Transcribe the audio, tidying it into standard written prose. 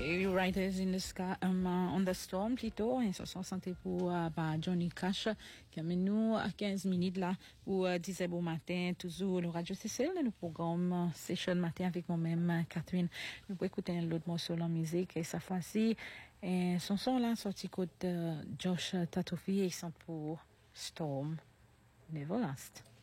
Riders in the Sky, on the Storm plutôt, et ça santé pour Johnny Cash, qui amène nous à 15 minutes là, pour 10 bon matin, toujours le Radio CCL, le programme Session Matin avec moi-même, Catherine. Nous pouvons écouter l'autre morceau en musique, et cette fois-ci, son son là, sorti côté Josh Tatofi, et ils sont pour Storm, Never Last.